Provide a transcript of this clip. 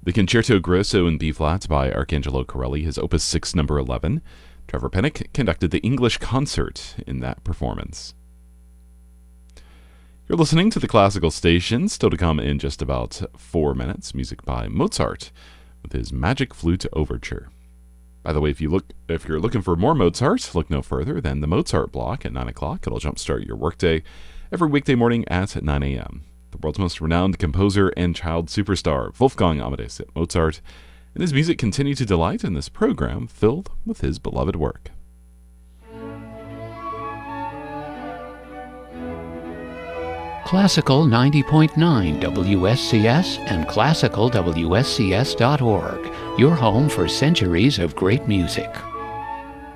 The Concerto Grosso in B-flat by Arcangelo Corelli, his Opus 6 number 11. Trevor Pinnock conducted the English concert in that performance. You're listening to the Classical Station, still to come in just about 4 minutes, music by Mozart with his Magic Flute Overture. By the way, if you're looking for more Mozart, look no further than the Mozart block at 9 o'clock. It'll jumpstart your workday every weekday morning at 9 a.m. The world's most renowned composer and child superstar, Wolfgang Amadeus Mozart, and his music continue to delight in this program filled with his beloved work. Classical 90.9 WSCS and classicalwscs.org, your home for centuries of great music.